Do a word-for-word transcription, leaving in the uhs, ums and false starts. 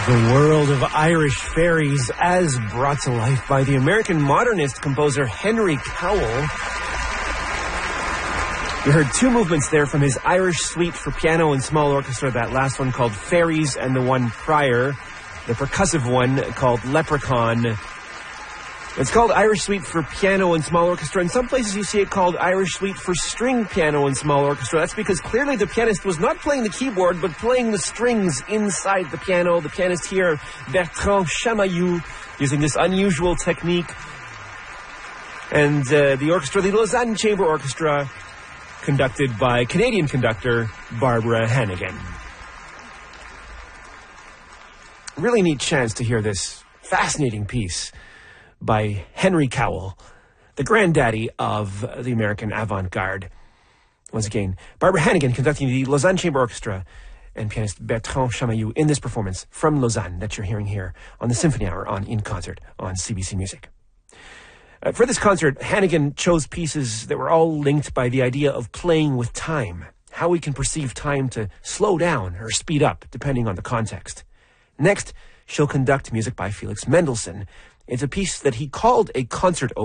The world of Irish fairies as brought to life by the American modernist composer Henry Cowell. You heard two movements there from his Irish suite for piano and small orchestra, that last one called Fairies and the one prior, the percussive one called Leprechaun. It's called Irish Suite for Piano and Small Orchestra. In some places you see it called Irish Suite for String Piano and Small Orchestra. That's because clearly the pianist was not playing the keyboard, but playing the strings inside the piano. The pianist here, Bertrand Chamayou, using this unusual technique. And uh, the orchestra, the Lausanne Chamber Orchestra, conducted by Canadian conductor Barbara Hannigan. Really neat chance to hear this fascinating piece by Henry Cowell, the granddaddy of the American avant-garde. Once again, Barbara Hannigan conducting the Lausanne Chamber Orchestra and pianist Bertrand Chamayou in this performance from Lausanne that you're hearing here on the Symphony Hour on In Concert on C B C Music. Uh, for this concert, Hannigan chose pieces that were all linked by the idea of playing with time, how we can perceive time to slow down or speed up depending on the context. Next, she'll conduct music by Felix Mendelssohn. It's a piece that he called a concert